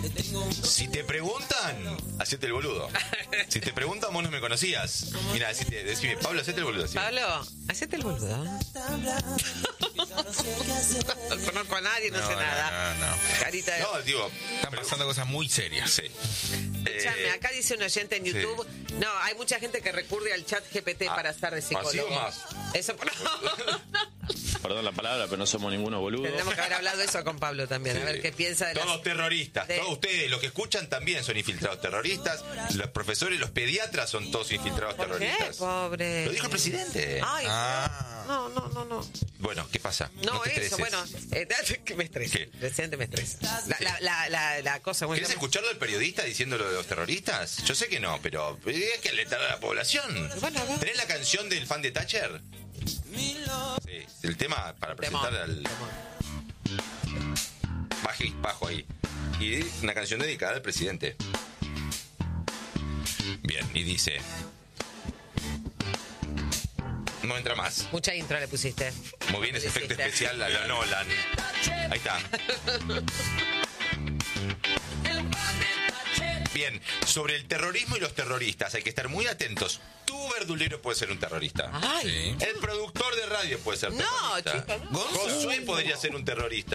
Si te preguntan, hacete el boludo. Si te preguntan, vos no me conocías. Mira, decime, Pablo, hacete el boludo. Decime. Pablo, hacete el boludo. No conozco a nadie, no sé nada. No. Carita de... No, digo, Están pasando cosas muy serias. sí. Escuchame, acá dice un oyente en YouTube. Sí. No, hay mucha gente que recurre al chat GPT para estar de ¿así o psicólogo. más? Eso Perdón la palabra, pero no somos ninguno boludo. tendremos que haber hablado eso con Pablo también, a ver qué piensa de las... Todos terroristas, todos ustedes, los que escuchan también son infiltrados terroristas, los profesores, los pediatras son todos infiltrados ¿Por qué, terroristas. pobre? Lo dijo el presidente. Ay, no. Bueno, ¿qué pasa? No, te eso, estreses. bueno, que me estresa. ¿Qué? Presidente me estresa. La cosa, bueno. ¿Querés escucharlo del periodista diciendo lo de los terroristas? Yo sé que no, pero hay que alertar a la población. Bueno, a ver. ¿Tenés la canción del fan de Thatcher? Sí, el tema para presentar al... Bajo ahí. Y una canción dedicada al presidente. Bien, y dice... No entra más. Mucha intro le pusiste. Muy bien, ese efecto especial a la Nolan. Ahí está. Bien, sobre el terrorismo y los terroristas hay que estar muy atentos. Tu verdulero puede ser un terrorista. Ay. Sí. El productor de radio puede ser No, terrorista. chicos, no. Josué podría ser un terrorista.